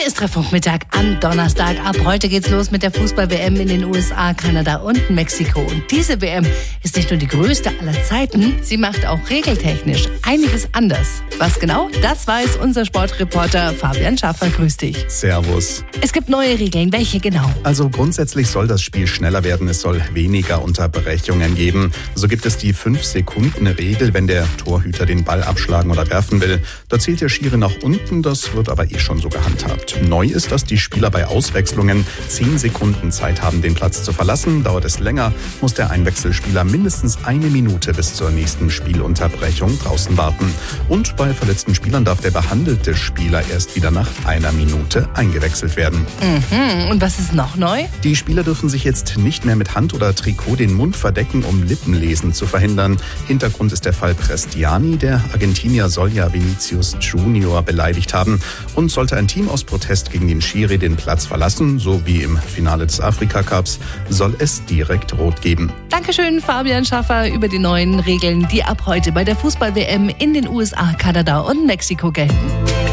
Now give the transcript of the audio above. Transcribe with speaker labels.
Speaker 1: Hier ist Treffpunkt-Mittag am Donnerstag. Ab heute geht's los mit der Fußball-WM in den USA, Kanada und Mexiko. Und diese WM ist nicht nur die größte aller Zeiten, sie macht auch regeltechnisch einiges anders. Was genau, das weiß unser Sportreporter Fabian Schaffer. Grüß dich.
Speaker 2: Servus.
Speaker 1: Es gibt neue Regeln. Welche genau?
Speaker 2: Also grundsätzlich soll das Spiel schneller werden. Es soll weniger Unterbrechungen geben. So gibt es die 5-Sekunden-Regel, wenn der Torhüter den Ball abschlagen oder werfen will. Da zählt der Schiri nach unten, das wird aber schon so gehandhabt. Neu ist, dass die Spieler bei Auswechslungen 10 Sekunden Zeit haben, den Platz zu verlassen. Dauert es länger, muss der Einwechselspieler mindestens 1 Minute bis zur nächsten Spielunterbrechung draußen warten. Und bei verletzten Spielern darf der behandelte Spieler erst wieder nach 1 Minute eingewechselt werden.
Speaker 1: Und was ist noch neu?
Speaker 2: Die Spieler dürfen sich jetzt nicht mehr mit Hand oder Trikot den Mund verdecken, um Lippenlesen zu verhindern. Hintergrund ist der Fall Prestiani. Der Argentinier soll ja Vinicius Junior beleidigt haben. Und sollte ein Team aus Protest gegen den Schiri den Platz verlassen, so wie im Finale des Afrika-Cups, soll es direkt rot geben.
Speaker 1: Dankeschön, Fabian Schaffer, über die neuen Regeln, die ab heute bei der Fußball-WM in den USA, Kanada und Mexiko gelten.